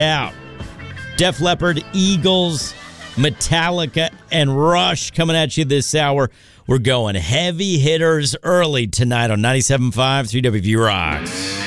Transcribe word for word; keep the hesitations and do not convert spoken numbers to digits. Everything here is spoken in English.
out. Def Leppard, Eagles, Metallica, and Rush coming at you this hour. We're going heavy hitters early tonight on ninety-seven point five three W V Rocks.